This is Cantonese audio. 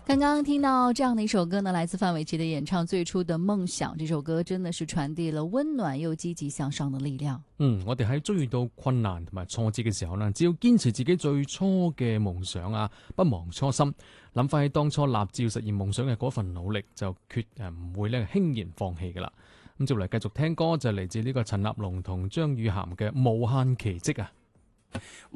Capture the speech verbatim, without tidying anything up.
刚剛聽到這樣的一首歌呢，來自范瑋琪的演唱《最初的夢想》。這首歌真的是傳遞了溫暖又積極向上的力量。 嗯，我哋喺遭遇到困難同埋挫折嘅時候呢，只要堅持自己最初嘅夢想啊，不忘初心，諗翻起當初立志要實現夢想嘅嗰份努力，就決誒唔會咧輕言放棄噶啦。咁接嚟繼續聽歌就係嚟自呢個陳立農同張雨涵嘅《無限奇蹟》啊。